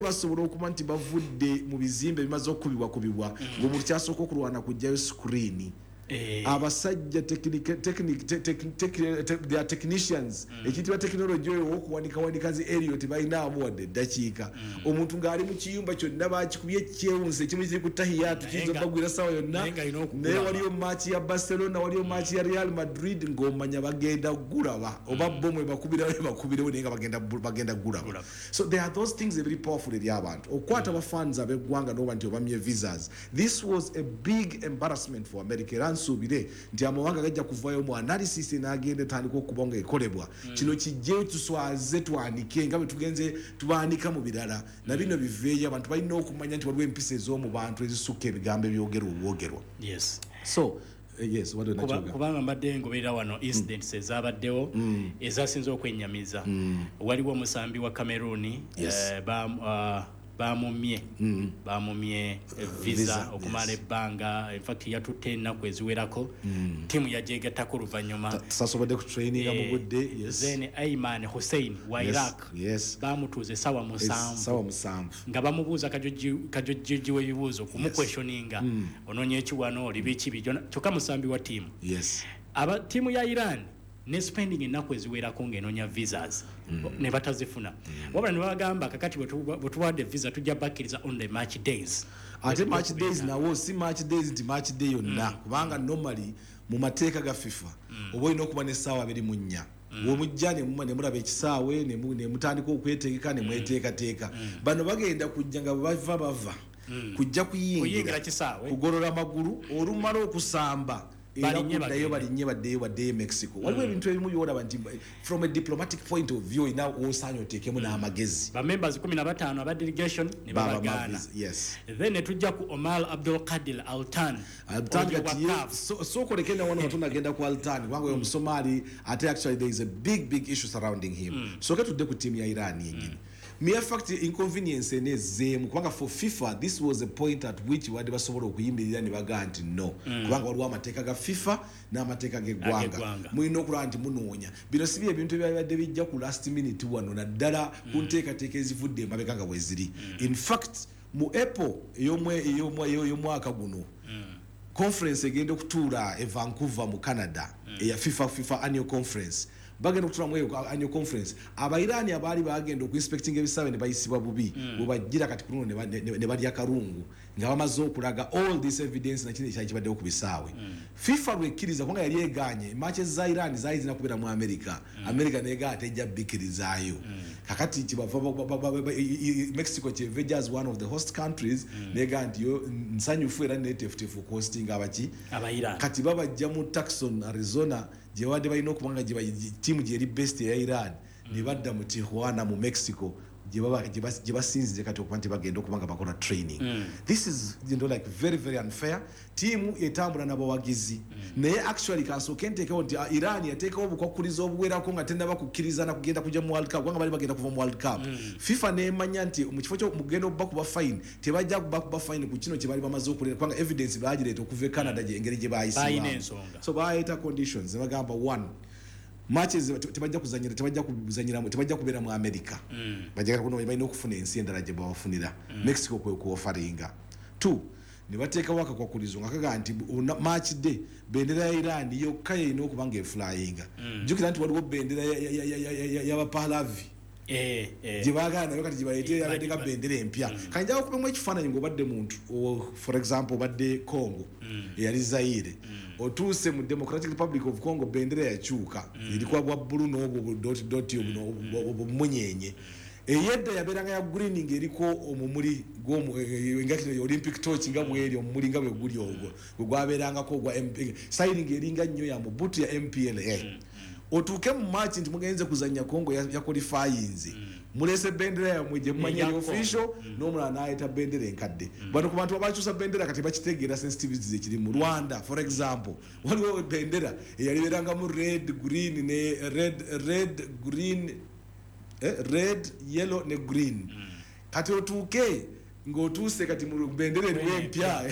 basobola okuba nti bavudde mu bizimbe bimaze okubibwa ng'omuntu kyasooka okulwana kujjayo screen abasajja they are technicians ekitibwa technology oyo okuwanika zi aerial tebalinamu wadde eddakiika omuntu ng'ali mu kiyumba kyonna bakikubye ekyewunsi ekimu kiri ku tahiyatu kiyinza okubagwira sawa yonna naye waliyo maaki ya Barcelona waliyo maaki ya Real Madrid ng'omanya bagenda gulaba oba bo mwe bakubirewo naye nga bagenda gulaba. So there are those things very powerful eri abantu okukwata abafans ab'eggwanga n'oba nti obamye visas. This was a big embarrassment for America. Subire nti amawanga gajja kuvayo mu analysis n'agenda tandika okubonga ekolebwa kino kijje tuswaze twanike nga bwe tugenze tubanika mu birala na bino biveeyo abantu balina okumanya nti waliwo empisa ez'omu bantu ezisukka ebigambo ebyogerwa. Yes. So yes, what do you know? Kubanga mbadde ngoberera wano incidents ezabaddewo ezasinze okwennyamiza. Waliwo omusambi wa Cameroon bamumye visa okumala ebbanga in fact yatutte ennaku eziwerako timu yajegattako oluvannyuma sasobodde ku training mu budde. Then Ayman Hussein wa Iraq bamutuuze sawa musanvu nga bamubuuza kajojji w'ebibuuzo kumukweshoninga onoonya ekiwano oli biki bijjo kyokka musambi wa tiimu tiimu ya Iran ne spending ennaku eziwerako ng'enoonya visas ne batazifuna wabula ne bagamba kakati bwe tuwadde visa tujja bakkiriza on the match days. Ate match days nawo si match days nti match day yonna kubanga normally mu mateeka ga FIFA oba olina okuba n'essaawa 24 womujja ne mulaba ekisaawe ne mutandika okwetegeka ne mweteekateeka bano bagenda kujja nga bava kujja kuyingira kugolola amagulu olumala okusamba balinye baddeyo Mexico. Waliwo ebintu ebimu byolaba nti from a diplomatic point of view ina osaanyi oteekemu n'amagezi. Ba members 15 aba delegation ne babagaana. Then netujja ku Omar Abdul Qadir Altan kati so kolekenda wano watu nagenda ku Altan wangu Somali ate actually there is a big issue surrounding him. So ketudde ku team ya Iran yengine. Mere fact inconvenience enezemu kubanga for FIFA this was a point at which wadi basobola okuyimirira ne baga nti no kubanga waliwo amateeka ga FIFA n'amateeka g'eggwanga mulina okulaba nti munoonya bino si ebintu ebyabadde bijja ku last minute wano naddala ku nteekateeka ezivudde emabega nga bweziri. In fact mu April ey'omwaka guno conference egenda okutuula e Vancouver mu Canada eya FIFA annual conference bagenda okutulamu annual conference abairani abaali bagenda okuinspecting ebisaawe ne bayisibwa bubi bwe bajjira kati kuno ne balya karungu nga bamaze okulaga all this evidence na kino ekyakibaddewo ku bisaawe. FIFA lwekkiriza kubanga yali eganye matches za Iran zaali zinakubeera mu America neega atejja bikkirizaayo kakati Mexico kyeva as one of the host countries neega nti yo nsanyufu era netefutefu hosting abaki kati babajja mu Tucson Arizona gye wadde balina okubanga tiimu gyeri best ya Iran ne badda mu Tijuana mu Mexico gye basinzize kati okuba nti bagenda okubanga bakola training. This is like very unfair. Tiimu etambula n'abawagizi naye actually kasooke nteekawo nti Iran yateekawo obukwakkulizo obuwerako nga tennaba kukkiriza na kugenda kujja mu World Cup kubanga bali bagenda kuva mu World Cup. FIFA neemanya nti mu kifo ky'omugenda okubakuba fine tebajja kubakuba fine ku kino kye bali bamaze okulera kubanga evidence baagireeta okuva e Canada engeri gye baayisibwamu. So baayita conditions ne bagamba one matches tebajja kubeera mu America bajja kuno balina okufuna ensi endala gye bawafunira Mexico kwe kuofaringa. 2 ne bateeka waka kwa kulizo ngakaga nti match day bendera ya Iran yokka yina okubanga eflyinga jukira nti waliwo bendera y'Abapalavi gye baagala nayo kati gye baleetera abaddeka bendera empya kanjja okubemu ekifaananyi ng'obadde muntu for example obadde Congo eyali Zaire otuuse mu Democratic Republic of Congo bendera yakyuka erikuwa bwa bbulu n'obwo doti obumunyenye eyedda yabeeranga ya green ng'eriko omumuli nga kino Olympic torch nga bweri omumuli nga bwe guli ogwo gwe gwabeerangako ogwa sayiri ng'eringa nnyo ya mubutu ya MPLA otuuke mu match nti mugenze kuzannya Congo ya qualifyinze mulese bendera yamwe gye mumanya official n'omulala n'ayeta bendera enkadde bano ku bantu abakyusa bendera kati bakitegeera sensitivities ekiri mu Rwanda for example waliwo bendera eyaliberanga mu red green ne red yellow ne green kati otuuke ng'otuuse kati mu bendera empya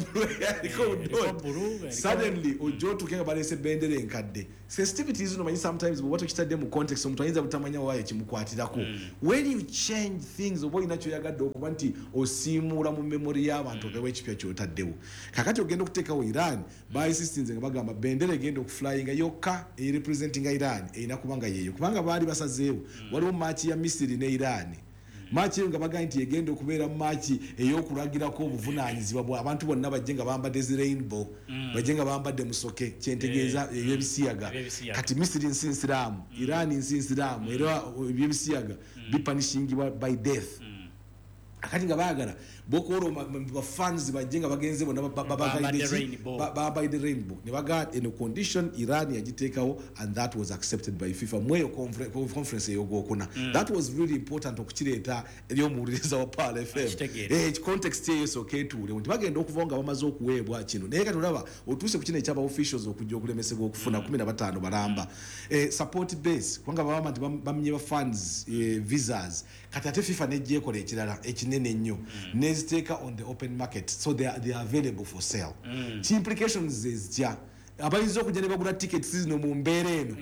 suddenly ojja otuuke nga baleese bendera enkadde. Sensitivities zino manyi sometimes bw'oba tokitadde mu context omuntu ayinza butamanya waayo kimukwatirako. When you change things oba olina kyoyagadde okuba nti osiimuula mu memori y'abantu ogewa ekipya ky'otaddewo. Kakati ogenda okuteekawo Iran baayisistinze nga bagamba bendera egenda okuflyinga yokka erepresentinga Iran erina kubanga yeeyo kubanga baali basazeewo waliwo maachi ya Misiri ne Iran. Maachi nga bagamba nti egenda okubeera maachi ey'okulagirako obuvunaanyizibwa bwa abantu bonna bajje nga bambadde zi rainbow bajje nga bambadde musoke kyentegeeza ebyebisiyaga. Kati Misiri nsi nsiraamu, Iran nsi nsiraamu era ebyebisiyaga bipanishingibwa by death. Akati nga baagala bokoro ba fans bajje nga bagenze bonna by the rainbow ne baga in a condition Iran yagiteekawo and that was accepted by FIFA mweyo conference eyogokuna. That was really important okukireeta eryomuwuliriza wa Pal FM context eyo soketuule nti bagenda okuva nga bamaze okuweebwa kino naye kati olaba otuuse ku kino ekyaba officials okujja okulemesebwa okufuna 15 balamba support base kubanga baba nti bamye ba fans visas kati ate FIFA nejjeekola ekirala ekinene ennyo neziteeka on the open market so they are available for sale. Ki implications ezitya abayinza okujja ne bagula tickets zino mu mbeera eno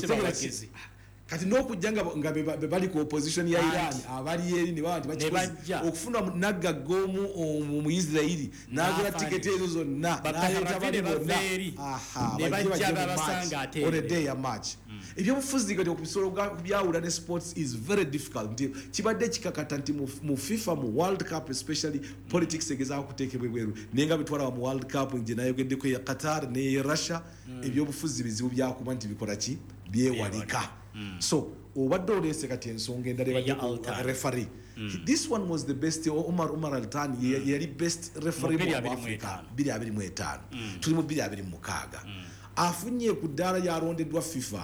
kati n'okujja nga bali ku opposition ya Iran abali eri ne bawa nti okufuna nagagga omu Israeli n'agula ticket ezo zonna n'aleeta bali bonna ne bajja babasanga ate on a day ya match. Ebyobufuzi kati okubisobola kubyawula ne sports is very difficult nti kibadde kikakata nti mu FIFA mu World Cup especially politics egezaako kuteekebwa ebweru naye nga bitwala mu World Cup nje nayogeddeko ya Qatar ne Russia ebyobufuzi bizibu byakuba nti bikola ki byewalika. So obadde oleese kati ensonga endala ebadde referee. This one was the best. Omar Al-Thani yali best referee mu Africa 2025 tuli mu 2026 afunye ku ddaala yalondeddwa FIFA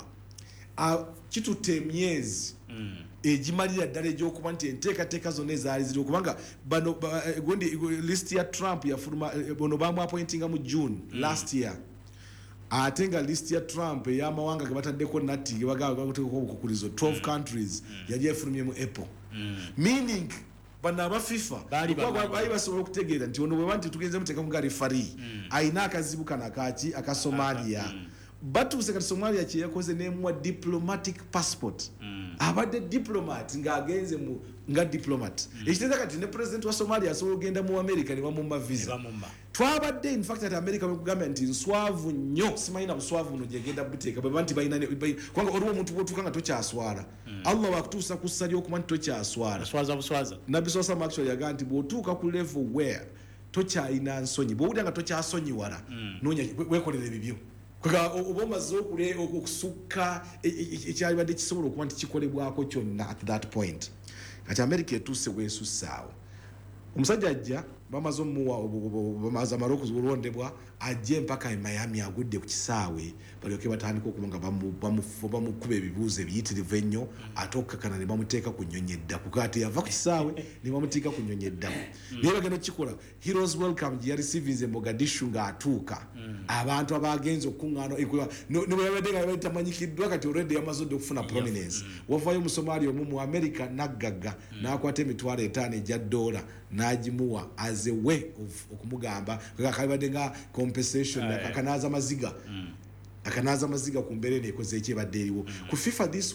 kitutte emyezi egimalira ddala egy'okuba nti enteekateeka zonna ezaali ziri okubanga bano gundi list ya Trump yafuluma bono bamwapointinga mu June last year ate nga list ya Trump ey'amawanga ge bataddeko natti ge bagamba bakuteekako obukukulizo 12 countries yali efulumye mu April meaning bano aba FIFA baali basobola okutegeera nti ono bwe banti tugenze muteekamu nga referee ayina akazibu kano akaki aka Somalia batuuse kati Somalia kye yakoze nemuwa diplomatic passport abadde diplomat ng'agenze nga diplomat ekitegeeza kati ne president wa Somalia asobola okugenda mu America ne bamumba visa twabadde in fact at America bakugamba nti nswavu nnyo simanyi na buswavu buno gyegenda buteeka bwe banti balina kubanga oliwo omuntu bw'otuuka nga tokyaswala Allah wakutuusa ku ssali okuba nti tokyaswala nabbi Sallallahu actually yagaa nti bw'otuuka ku level where tokyalina nsonyi bw'owulira nga tokyasonyiwala noonya weekolera ebibyo oba omaze okusukka ekyalibadde kisobola okuba nti kikolebwako kyonna at that point. Kati America etuuse bwesussaawo omusajja ajja bamaze bamaze amala okulondebwa ajje mpaka e Miami agudde ku kisaawe balyoke batandika okuba nga bamukuba ebibuuzo ebiyitirivu ennyo ate okukkakana ne bamuteeka ku nnyonyi eddaku kati yava ku kisaawe ne bamuteeka ku nnyonyi eddaku naye bagenda okukikola heroes welcome gye yarisivinze Mogadishu ng'atuuka abantu abagenze okuŋŋaana ne bwe yabadde nga batamanyikiddwa kati already yamaze odde okufuna prominence wavaayo mu Somalia omu mu America naggagga n'akwata $50 ejja $, n'agimuwa as a way of okumugamba kakabadde nga compensation akanaza maziga ku mbeera neekoze ekyebadde eriwo ku FIFA. This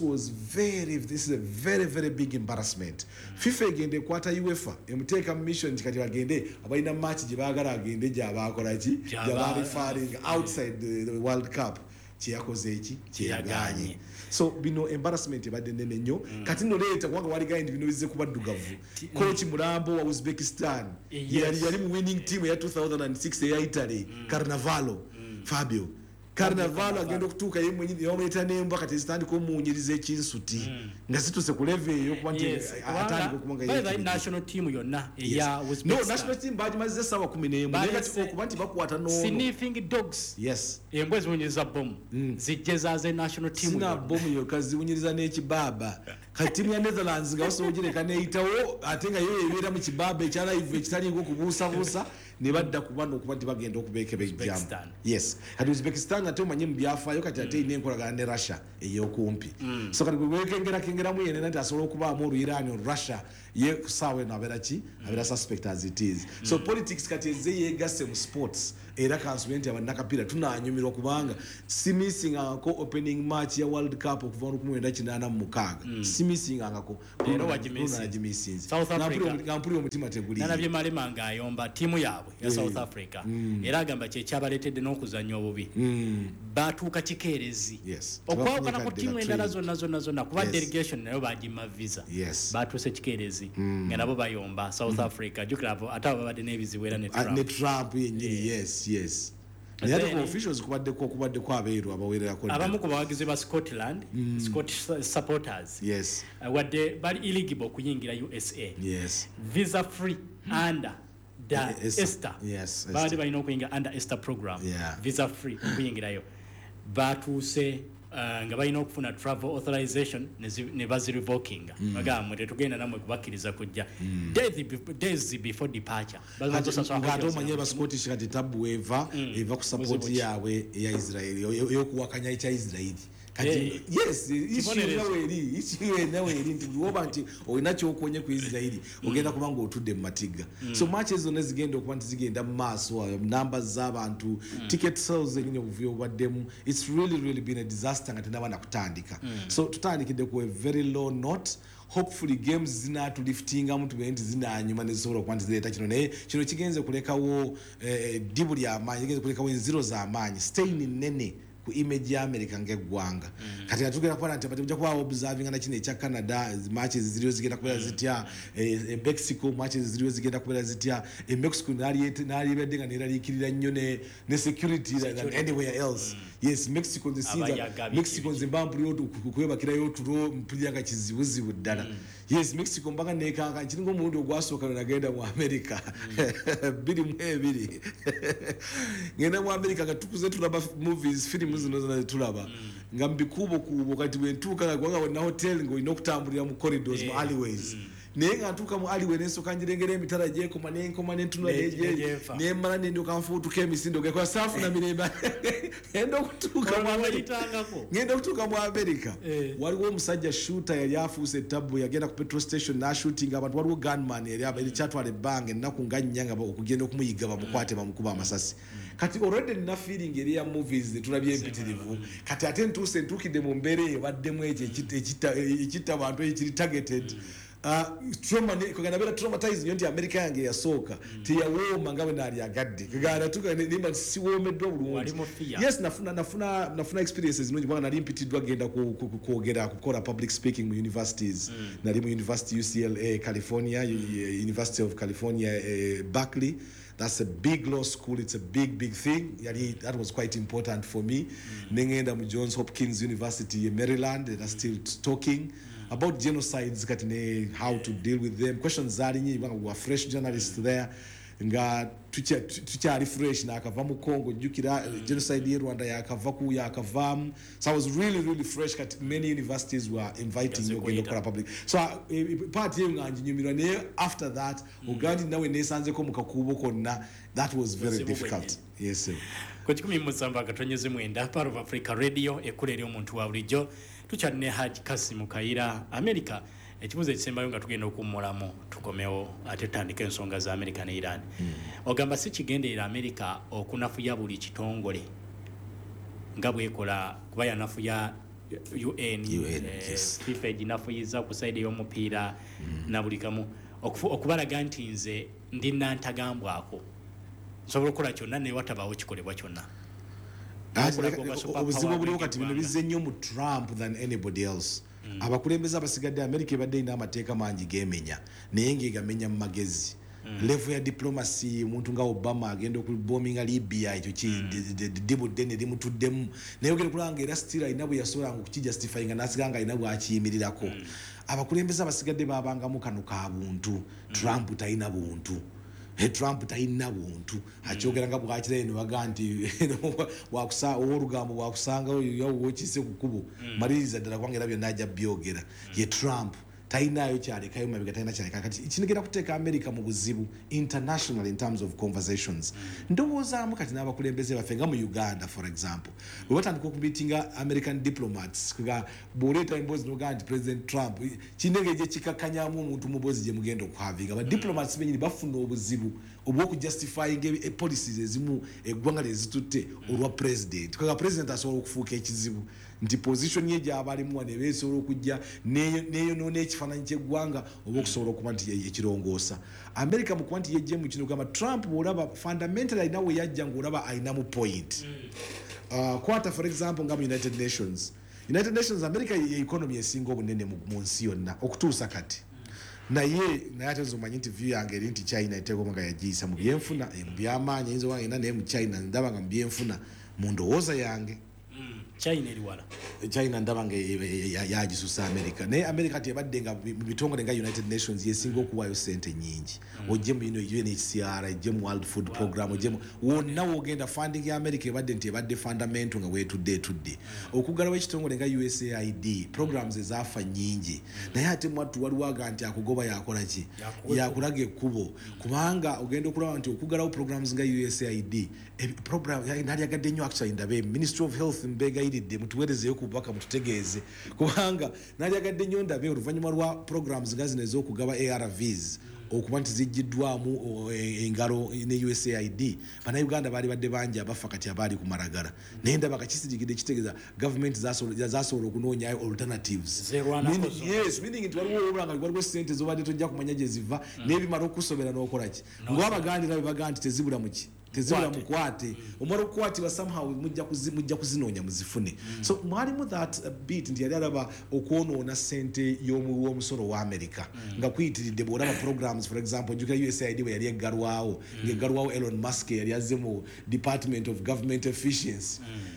is a very very big embarrassment. FIFA egende ekwata UEFA emuteeka mu mission kati bagende abalina match gye baagala agende gy'abaakola ki gy'abaali faring outside the World Cup kyeyakoze eki kyeyaganye. So bino embarrassment ebadde nene nnyo kati nno leeta kubanga wali gayindi bino bizze kubaddugavu coach Mulambo wa Uzbekistan yali mu winning team ya 2006 eya Italy Carnavalo Fabio Carnavalo agenda okutuuka ye mwenyini yaweta n'embwa kati zitandika omuwunyiriza ekinsuti nga situse ku level eyo kuba nti atandika okubanga ye national team yonna eya Uzbekistan. No, national team bagimaze sawa 11 naye kati okuba nti bakwata no sniffing dogs. Yes, embwa ziwunyiriza bomu zijje zaaze national team sina bomu yo kaziwunyiriza n'ekibaba kati timu ya Netherlands nga basobola ogireka neeyitawo ate nga yo ebeera mu kibaba ekya live ekitalinga okubuusabuusa ne badda ku bano okuba nti bagenda okubeekeba ejjamu. Yes, kati Uzbekistan ate omanyi mu byafaayo kati ate ine enkolagana ne Russia ey'okumpi so kati bwe wekengerakengeramu yenena nti asobola okubaamu olu Iran olu Russia ye sawe na berachi abera suspect as it is so politics kati ezeyegase mu sports era kansument abanakapira tunanyumirwa kubanga si missing ako opening match ya World Cup okuva ku 19 mu mukaga si missing angako era wajimisi South Africa ngampuri omutima teguli nalabye Malemanga ayomba timu yaabwe ya South Africa era agamba kye kyabaletedde n'okuzanya obubi batuuka kikeerezi okwawukana ku timu endala zonna kuba delegation nayo bagima visa batuuse kikeerezi nga nabo bayomba South Africa jukiravo ate babadde n'ebizibu era ne Trump yenyini yes naye officials kubadde ko abeeru abawererako abamu ku bawagizi ba Scotland Scottish supporters wadde bali eligible kuyingira USA visa free under Esther bali balina okuyingira under Esther program visa free okuyingirayo batuuse nga balina okufuna travel authorization ne bazirevoking bagamba tetugenda namwe kubakiriza kujja days before departure batomanye ba Scottish kati tabu eva ku support yawe ya Israel yokuwakanya ekya Israel kati yes issue nawe ntiwoba nti olinacho okonye ku Israel ogenda kubanga otudde mu matiga so matches zone zigenda okuba zigenda mu maaso numbers z'abantu ticket sales elinyo buvuyo baddemu it's really been a disaster ngati nabana kutandika so tutandikide ku a very low note hopefully games zinatu liftinga mtu benti zinanyuma nezisobola kwanti zileta kino naye kino kigenze kulekawo dibu lya amanyi kigenze kulekawo enziro za amanyi stain nene ku image ya America ngegwanga kati atugera kwa nti batujja kwa observing na kine cha Canada matches ziliyo zigenda kubera zitya Mexico matches ziliyo zigenda kubera zitya Mexico nali bedenga neralikirira nnyo ne security than anywhere else yes Mexico the scenes Mexico zimbambuli yotu kukwebakira yotu mpuliyanga kizibuzibu ddala yes Mexico mbanga nekanga kiringo omuntu ogwasoka nagenda mu America biri mwebiri ngenda mu America katukuze tulaba movies film zino tulaba ngambikubo kati wentuka kwanga na hotel ngo inokutambulira mu corridors mu alleyways nenga ntuka mu alleyway neso kanjirengere emitala je ko mane ntuna leje ne mara nendo kamfutu kemisindo ge kwa safu na miremba endo kutuka mu America ngendo kutuka mu America waliwo omusajja shooter yali afuse tabu yagenda ku petrol station na shooting abantu waliwo gunman yali abali chatwale bange nakunganyanga okugenda okumuyiga bamukwate bamukuba amasasi kati already na feeling eri ya movies tulabye empitirivu kati ate ntuse ntukide mu mbere baddemu ekita abantu ekiri targeted trauma ne kugana bela traumatized yonti America yange yasoka tiyawoma ngabe nali yagadde kugana tuka nimba siwomedwa bulungi yes nafuna experiences nungi bwana nali mpitidwa genda kuogera kukora public speaking mu universities nali mu University UCLA California University of California Berkeley. That's a big law school. It's a big thing. That was quite important for me. Nengenda mu Johns Hopkins University in Maryland. They're still talking about genocides, how to deal with them. Questions are we were fresh journalists there. Nga tucha refresh na akava mu Congo jukira genocide ye Rwanda yakavaku yakavamu. So I was really fresh. Many universities were inviting you to public. So part ye nganyinyumirwa ne after that Uganda nawe nesanze ko mukakubo konna that was very difficult. Yes sir. Ko 10 katonyeze mwenda part of Africa Radio ekulere omuntu wa bulijjo tukyane Haji Kasim Kaira America ekibuzo ekisembayo nga tugenda okumulamu tukomewo ate tandika ensonga za America ne Iran ogamba si kigenderera America okunafuya buli kitongole nga bwekola kuba yanafuya UN FIFA ginafuyiza ku side y'omupiira na buli kamu okubalaga nti nze ndi nantagambwako nsobola okukola kyonna ne watabawo kikolebwa kyonna obuzibu buliwo kati bino bizze nnyo mu Trump than anybody else abakulembeza abasigadde America ebadde ina amateeka mangi gemenya naye ngegamenya mu magezi level ya diplomacy omuntu nga Obama agenda okubombinga Libya ekyo dibu dene limutuddemu naye ogenda kulanga era still ina bwe yasobola okukijustify nga nasiganga ina bwakiyimirirako abakulembeza abasigadde babangamu kano ka buntu Trump tayina buntu Trump tayina buntu achogera nga bwakira eno baganti wakusa orugambo wakusanga yo wokise kukubo maririza dala kwange rabyo najja byogera ye Trump tainayo kyalekayo mabega taina kyaleka kati kinigera kuteeka America mu buzibu international in terms of conversations ndowoozamu kati n'abakulembeze baffe nga mu Uganda for example bwe batandika okumitinga American diplomats kuga boleeta emboozi noga nti President Trump kindege gye kikakanyamu omuntu mubozi gye mugenda okuhavinga ba diplomats benyini bafuna obuzibu obw'okujustifying policies ezimu eggwanga lezitutte olwa president kuga president asobola okufuuka ekizibu nti position ye gy'abalimu wane beesobola okujja neyo n'ekifaananyi ky'eggwanga oba okusobola okuba nti ekirongoosa America mu kuba nti yejje mu kino gamba Trump bw'olaba fundamentally alina we yajja ng'olaba alinamu point kwata for example nga mu United Nations America ye economy esinga obunene mu nsi yonna okutuusa kati naye ate zomanyi nti view yange eri nti China eteekoma nga yagiyisa mu byenfuna mu byamaanyi ayinza oba ngenda naye mu China ndaba nga mu byenfuna mu ndowooza yange China eri wala China ndaba nga yagisusa America naye America tebadde nga mu bitongole nga United Nations yesinga okuwaayo sente nyingi ojje mu UNHCR ojje mu World Food Program ojje wonna wogenda funding ya America ebadde nti ebadde fundamental nga weetudde okuggalawo ekitongole nga USAID programs ezaafa nyingi naye ate mwattu waliwo aga nti akugoba yakola ki yakulaga ekkubo kubanga ogenda okulaba nti okuggalawo programs nga USAID program nalyagadde nnyo actually ndabe Ministry of Health mbegayiridde mutuweerezeyo ku bubaka mututegeeze kubanga nalyagadde nnyo ndabe oluvannyuma lwa programs nga zino ez'okugaba ARVs okuba nti zijjiddwamu engalo ne USAID bannayuganda baali badde bangi abafa kati abaali ku maragala naye ndaba kakisirikidde kitegeeza gavumenti zasobola okunoonyayo alternatives meaning nti waliwo obulanga waliwo sente zobadde tojja kumanya gye ziva n'ebimala okusobera n'okola ki ng'abaganda be bagaa nti tezibula muki tezibula mukwate omara okukwatibwa somehow mujja kuzinoonya muzifune so mwalimu that bit nti yali alaba okwonoona sente y'omusolo wa America nga kuyitiridde bw'olaba programs for example njuka USAID bwe yali eggalwawo ng'eggalwawo Elon Musk yali azze mu Department of Government Efficiency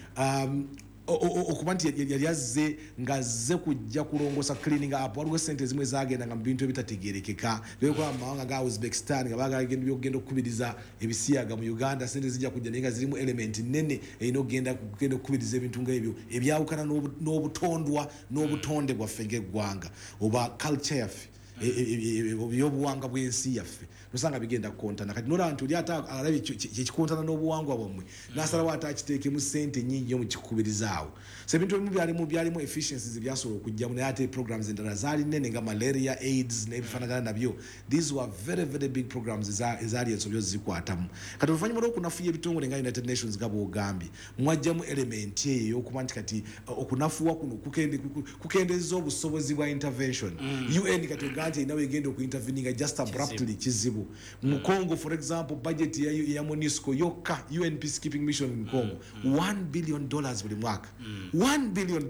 okuba nti yali azze ng'azze kujja kulongosa cleaning up waliwo sente zimwe zagenda nga mu bintu ebitategeerekeka byekola mu mawanga ga Uzbekistan nga bagenda byogenda okukubiriza ebisiyaga mu Uganda sente zijja kujja naye nga zirimu element nene erina okugenda okukubiriza ebintu ng'ebyo ebyawukana n'obutondwa n'obutonde bwaffe ng'eggwanga oba culture yaffe ebyobuwanga bw'ensi yaffe nosanga bigenda kukontana kati nolaba nti oli ate alabye kyekikontana n'obuwangwa bwammwe n'asalawo ate akiteekemu sente nyingi yo mu kikubirizaawo so ebintu ebimu byalimu efficiencies ebyasobola okujjamu naye ate programs endala zaali nnene nga malaria AIDS n'ebifaanagana nabyo these were very very big programs ezaali ensobyo zikwatamu kati oluvannyuma lw'okunafuya ebitongole nga United Nations nga bw'ogambye mwajjamu element eyo ey'okuba nti kati okunafuwa kuno kukendeeza obusobozi bwa intervention UN kati oganje inawe egenda okuinterveninga just abruptly kizibu mu Congo for example budget ya MONUSCO yokka UN peacekeeping mission in Congo $1 billion buli mwaka $1 billion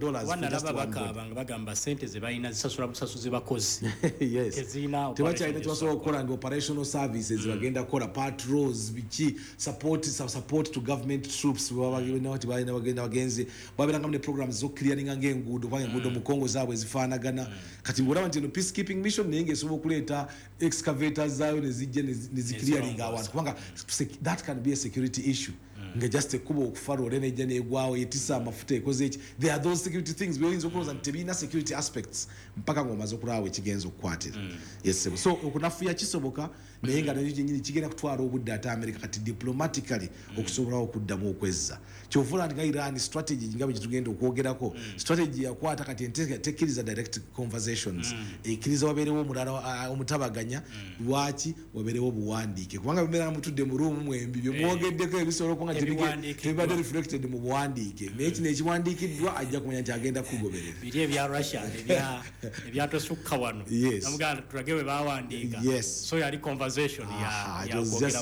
bagamba sente ze balina zisasula busasuzi bakozi tebakyalina kyebasobola okukola nga operational services bagenda kukola patrols biki support to government troops bagenda bagenze babeeranga ne programs z'okukiriyaninga ng'enguudo kubanga enguudo mu Congo zaabwe zifaanagana kati ng'olaba nti eno peacekeeping mission naye ng'esobola okuleeta excavators zaayo nezijja nezikiriyaninga abantu kubanga that can be a security issue nga just ekkuba okufa loole nejja neegwawo yetisa amafuta ekoze eki there are those security things byoyinza okulowooza nti tebirina security aspects mpaka ng'omaze okulaba ekigenza okukwatira yes so okunafuya kisoboka naye nga nakyo kyennyini kigenda kutwala obudde ate America kati diplomatically okusobolawo okuddamu okwezza kyovula nti nga Iran strategy nga bwe tugenda okwogerako strategy yakwata kati tekkiriza direct conversations ekkiriza wabeerewo omulala omutabaganya lwaki wabeerewo obuwandiike kubanga bibeera mutudde mu ruumu mwembi byemwogeddeko ebisobola okuba nga tebibadde reflected mu buwandiike naye kino ekiwandiikiddwa ajja kumanya nti agenda kugoberera biri ebya Russia ebyatosukka wano namuganda tulage bwe bawandiika so yali conversation ya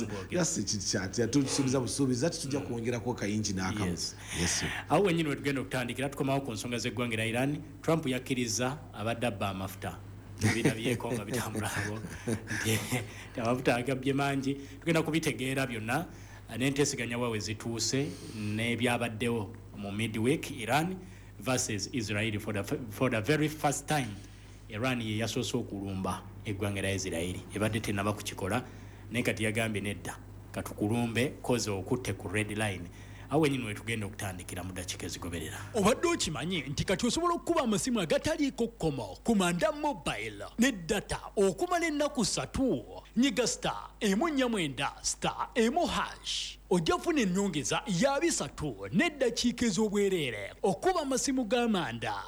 tusuubiza busuubiza tujja kwongerako kayingi n'akamu awo wenyini we tugenda okutandikira tukomawo ku nsonga z'eggwanga lya Iran Trump yakkiriza abadde abba amafuta ebirabyeko nga bitambulabo nti amafuta agabbye mangi tugenda kubitegeera byonna n'enteeseganya wawe zituuse n'ebyabaddewo mu midweek Iran versus Israel for the very first time Iran ye yasoose okulumba eggwanga lya Israel ebadde tennaba kukikola naye kati yagambye nedda katukulumbe koze okutte ku red line awo nyinyi wetugenda okutandikira mu dakiika ezigoberera. Obadde okimanyi nti kati osobola okuba amasimu agataliiko kkomo ku Manda Mobile ne data okumala ennaku 3. Nyiga *149*1#. Ojja kufuna ennyongeza ya 3 n'eddakiika ez'obwereere okuba amasimu g'Amanda.